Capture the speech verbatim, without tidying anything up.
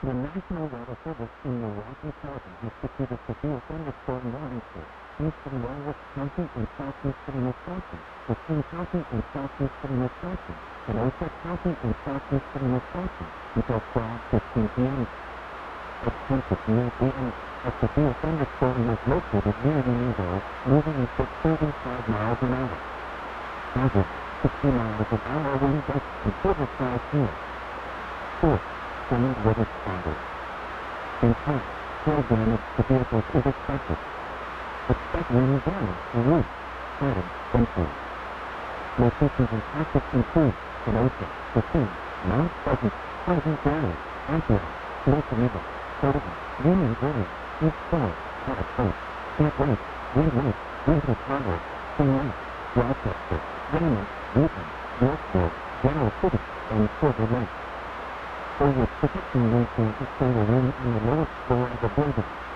The National Weather Service in Milwaukee, Wisconsin has issued a severe thunderstorm warning for eastern Warwick County and southeastern Wisconsin, within County and southeastern Wisconsin, and Osage County and southeastern Wisconsin until twelve fifteen p.m. At ten fifteen p.m., a severe thunderstorm was located near Unionville, moving at thirty-five miles an hour. Hazard, sixty miles an hour wind gusts and forty-five here. Fourth, cold weather spotted. In time, hail damage to vehicles is expected. Expect rain damage to roofs, siding, and trees. Locations in Texas include Kenosha, Racine, Mount Pleasant, Pleasant Valley, Antioch, Lake River, Sullivan, Union Village, East Shore, Hot Point, Camp Lake, Green Lake, Winter Harbor, Spring Lake, Rochester, Raymond, Newton, Yorkville, General City, and Silver Lake. For your protection, maintain a single room on the lowest floor of the building.